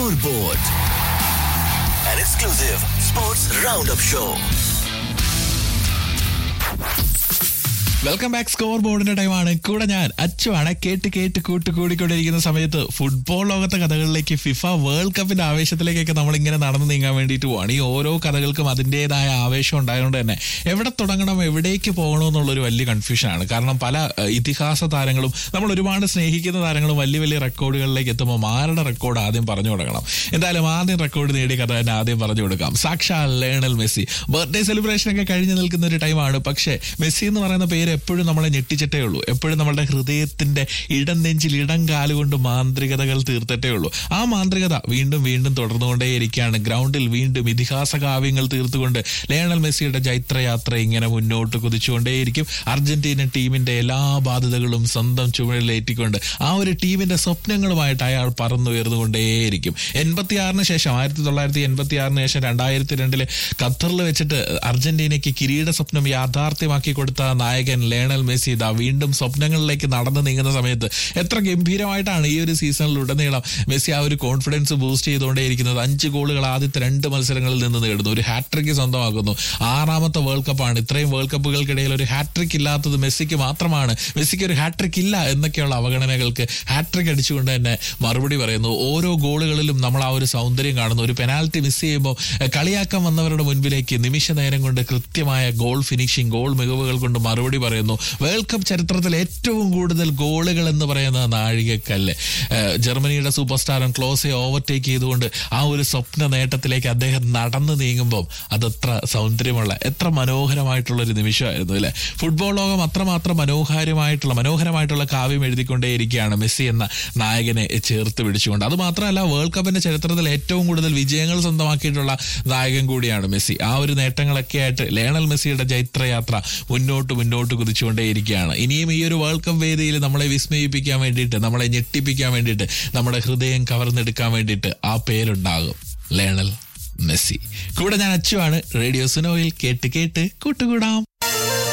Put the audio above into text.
Scoreboard, an exclusive sports roundup show. Welcome back. Score ബോർഡിന്റെ ടൈമാണ്. കൂടെ ഞാൻ അച്ചുവാണ്. കേട്ട് കൂട്ടിക്കൊണ്ടിരിക്കുന്ന സമയത്ത് ഫുട്ബോൾ ലോകത്തെ കഥകളിലേക്ക്, ഫിഫ വേൾഡ് കപ്പിന്റെ ആവേശത്തിലേക്കൊക്കെ നമ്മളിങ്ങനെ നടന്നു നീങ്ങാൻ വേണ്ടിയിട്ട് പോവാണ്. ഈ ഓരോ കഥകൾക്കും അതിൻ്റെതായ ആവേശം ഉണ്ടായതുകൊണ്ട് തന്നെ എവിടെ തുടങ്ങണം, എവിടേക്ക് പോകണം എന്നുള്ളൊരു വലിയ കൺഫ്യൂഷനാണ്. കാരണം പല ഇതിഹാസ താരങ്ങളും, നമ്മൾ ഒരുപാട് സ്നേഹിക്കുന്ന താരങ്ങളും വലിയ വലിയ റെക്കോർഡുകളിലേക്ക് എത്തുമ്പോൾ ആരുടെ റെക്കോർഡ് ആദ്യം പറഞ്ഞു തുടങ്ങണം. എന്തായാലും ആദ്യം റെക്കോർഡ് നേടിയ കഥ തന്നെ ആദ്യം പറഞ്ഞു കൊടുക്കാം. സാക്ഷാൽ ലയണൽ മെസ്സി. ബർത്ത്ഡേ സെലിബ്രേഷൻ ഒക്കെ കഴിഞ്ഞു നിൽക്കുന്ന ഒരു ടൈമാണ്. പക്ഷേ മെസ്സി എന്ന് പറയുന്ന പേര് എപ്പോഴും നമ്മളെ ഞെട്ടിച്ചിട്ടേ ഉള്ളൂ. എപ്പോഴും നമ്മളുടെ ഹൃദയത്തിന്റെ ഇടം നെഞ്ചിൽ ഇടം കാലുകൊണ്ട് മാന്ത്രികതകൾ തീർത്തിട്ടേ ഉള്ളൂ. ആ മാന്ത്രികത വീണ്ടും വീണ്ടും തുടർന്നുകൊണ്ടേയിരിക്കുകയാണ്. ഗ്രൗണ്ടിൽ വീണ്ടും ഇതിഹാസ കാവ്യങ്ങൾ തീർത്തുകൊണ്ട് ലയണൽ മെസ്സിയുടെ ജൈത്രയാത്ര ഇങ്ങനെ മുന്നോട്ട് കുതിച്ചുകൊണ്ടേയിരിക്കും. അർജന്റീന ടീമിന്റെ എല്ലാ ബാധ്യതകളും സ്വന്തം ചുമലിലേറ്റിക്കൊണ്ട് ആ ഒരു ടീമിന്റെ സ്വപ്നങ്ങളുമായിട്ട് അയാൾ പറന്നുയർന്നുകൊണ്ടേയിരിക്കും. 86 ശേഷം 1986 ശേഷം 2002 ഖത്തറിൽ വെച്ചിട്ട് അർജന്റീനയ്ക്ക് കിരീട സ്വപ്നം യാഥാർത്ഥ്യമാക്കി കൊടുത്ത നായകൻ ലയണൽ മെസ്സി ഇതാ വീണ്ടും സ്വപ്നങ്ങളിലേക്ക് നടന്നു നീങ്ങുന്ന സമയത്ത് എത്ര ഗംഭീരമായിട്ടാണ് ഈ ഒരു സീസണിലുടനീളം മെസ്സി ആ ഒരു കോൺഫിഡൻസ് ബൂസ്റ്റ് ചെയ്തുകൊണ്ടേയിരിക്കുന്നത്. 5 ഗോളുകൾ ആദ്യത്തെ 2 മത്സരങ്ങളിൽ നിന്ന് നേടുന്നു, ഒരു ഹാട്രിക് സ്വന്തമാക്കുന്നു. 6ാമത്തെ വേൾഡ് കപ്പാണ്. ഇത്രയും വേൾഡ് കപ്പുകൾക്കിടയിൽ ഒരു ഹാട്രിക് ഇല്ലാത്തത് മെസ്സിക്ക് മാത്രമാണ്. മെസ്സിക്ക് ഒരു ഹാട്രിക് ഇല്ല എന്നൊക്കെയുള്ള അവഗണനകൾക്ക് ഹാട്രിക് അടിച്ചുകൊണ്ട് തന്നെ മറുപടി പറയുന്നു. ഓരോ ഗോളുകളിലും നമ്മൾ ആ ഒരു സൗന്ദര്യം കാണുന്നു. ഒരു പെനാൽറ്റി മിസ് ചെയ്യുമ്പോൾ കളിയാക്കാൻ വന്നവരുടെ മുൻപിലേക്ക് നിമിഷ നേരം കൊണ്ട് കൃത്യമായ ഗോൾ ഫിനിഷിംഗ്, ഗോൾ മികവുകൾ കൊണ്ട് മറുപടി പറയുന്നു. വേൾഡ് കപ്പ് ചരിത്രത്തിൽ ഏറ്റവും കൂടുതൽ ഗോളുകൾ എന്ന് പറയുന്ന നാഴികക്കല്ല്. ജർമ്മനിയുടെ സൂപ്പർ സ്റ്റാറും ക്ലോസെ ഓവർടേക്ക് ചെയ്തുകൊണ്ട് ആ ഒരു സ്വപ്ന നേട്ടത്തിലേക്ക് അദ്ദേഹം നടന്നു നീങ്ങുമ്പോൾ അതെത്ര സൗന്ദര്യമുള്ള, എത്ര മനോഹരമായിട്ടുള്ള ഒരു നിമിഷമായിരുന്നു അല്ലെ. ഫുട്ബോൾ ലോകം അത്രമാത്രം മനോഹരമായിട്ടുള്ള കാവ്യം എഴുതിക്കൊണ്ടേയിരിക്കുകയാണ് മെസ്സി എന്ന നായകനെ ചേർത്ത് പിടിച്ചുകൊണ്ട്. അത് മാത്രമല്ല, വേൾഡ് കപ്പിന്റെ ചരിത്രത്തിൽ ഏറ്റവും കൂടുതൽ വിജയങ്ങൾ സ്വന്തമാക്കിയിട്ടുള്ള നായകൻ കൂടിയാണ് മെസ്സി. ആ ഒരു നേട്ടങ്ങളൊക്കെ ആയിട്ട് ലയണൽ മെസ്സിയുടെ ജൈത്രയാത്ര മുന്നോട്ട് കുതിച്ചുകൊണ്ടേയിരിക്കുകയാണ്. ഇനിയും ഈ ഒരു വേൾഡ് കപ്പ് വേദിയിൽ നമ്മളെ വിസ്മയിപ്പിക്കാൻ വേണ്ടിയിട്ട്, നമ്മളെ ഞെട്ടിപ്പിക്കാൻ വേണ്ടിയിട്ട്, നമ്മുടെ ഹൃദയം കവർന്നെടുക്കാൻ വേണ്ടിയിട്ട് ആ പേരുണ്ടാകും, ലയണൽ മെസ്സി. കൂടെ ഞാൻ അച്ചുവാണ്. റേഡിയോ സുനോയിൽ കേട്ട് കൂട്ടുകൂടാം.